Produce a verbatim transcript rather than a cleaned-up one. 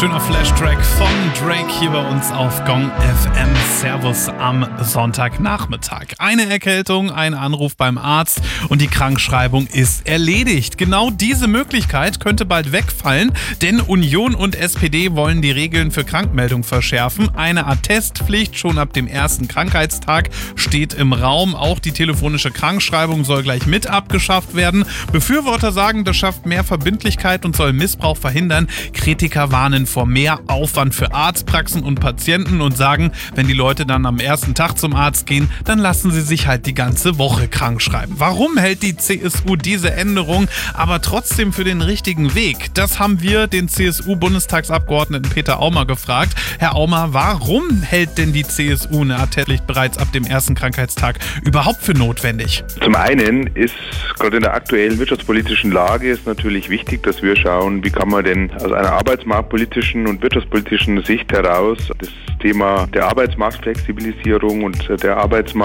Schöner Flash-Track von Drake hier bei uns auf Gong F M. Servus am Sonntagnachmittag. Eine Erkältung, ein Anruf beim Arzt und die Krankschreibung ist erledigt. Genau diese Möglichkeit könnte bald wegfallen, denn Union und S P D wollen die Regeln für Krankmeldung verschärfen. Eine Attestpflicht schon ab dem ersten Krankheitstag steht im Raum. Auch die telefonische Krankschreibung soll gleich mit abgeschafft werden. Befürworter sagen, das schafft mehr Verbindlichkeit und soll Missbrauch verhindern. Kritiker warnen vor mehr Aufwand für Arztpraxen und Patienten und sagen, wenn die Leute dann am ersten Tag zum Arzt gehen, dann lassen sie sich halt die ganze Woche krank schreiben. Warum hält die C S U diese Änderung aber trotzdem für den richtigen Weg? Das haben wir den C S U-Bundestagsabgeordneten Peter Aumer gefragt. Herr Aumer, warum hält denn die C S U eine Attestpflicht bereits ab dem ersten Krankheitstag überhaupt für notwendig? Zum einen ist gerade in der aktuellen wirtschaftspolitischen Lage ist natürlich wichtig, dass wir schauen, wie kann man denn aus einer arbeitsmarktpolitischen und wirtschaftspolitischen Sicht heraus das Thema der Arbeitsmarktflexibilisierung und der Arbeitsmarkt